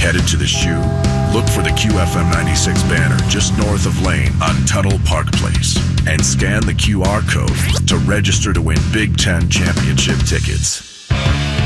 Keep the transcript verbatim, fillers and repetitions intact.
Headed to the shoe? Look for the Q F M ninety-six banner just north of Lane on Tuttle Park Place and scan the Q R code to register to win Big Ten championship tickets.